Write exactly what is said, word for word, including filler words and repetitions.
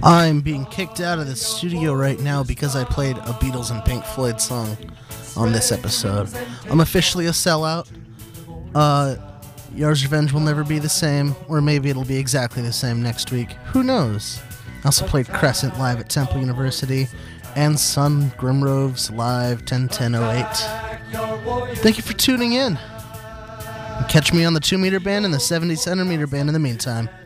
I'm being kicked out of the studio right now because I played a Beatles and Pink Floyd song on this episode. I'm officially a sellout. Uh, Yars' Revenge will never be the same, or maybe it'll be exactly the same next week. Who knows? I also played Crescent live at Temple University and Sun Grimroves live ten ten oh eight. Thank you for tuning in. And catch me on the two meter band and the seventy centimeter band in the meantime.